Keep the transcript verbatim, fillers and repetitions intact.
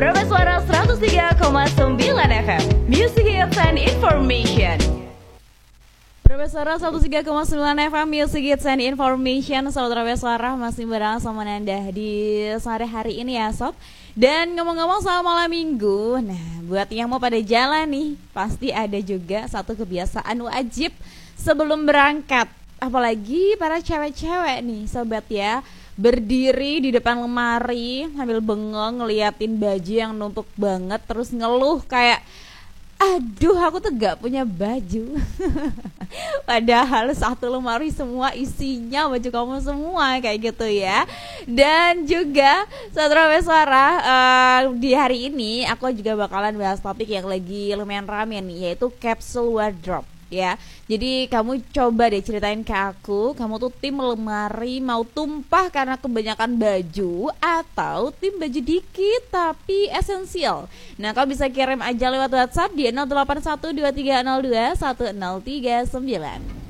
Berbeda Suara seratus tiga koma sembilan F M, Music Hits and Information. Berbeda Suara seratus tiga koma sembilan F M, Music Hits and Information. Sobat Berbeda Suara masih bareng sama Nanda di sore hari ini ya sob. Dan ngomong-ngomong soal malam minggu, nah buat yang mau pada jalan nih, pasti ada juga satu kebiasaan wajib sebelum berangkat. Apalagi para cewek-cewek nih sobat ya, berdiri di depan lemari sambil bengong ngeliatin baju yang numpuk banget, terus ngeluh kayak, aduh aku tuh gak punya baju. Padahal satu lemari semua isinya baju kamu semua, kayak gitu ya. Dan juga Saudara Suara, uh, di hari ini aku juga bakalan bahas topik yang lagi lumayan rame nih, yaitu capsule wardrobe ya. Jadi kamu coba deh ceritain ke aku, kamu tuh tim lemari mau tumpah karena kebanyakan baju, atau tim baju dikit tapi esensial. Nah kamu bisa kirim aja lewat WhatsApp di nol delapan satu dua tiga nol dua satu nol tiga sembilan.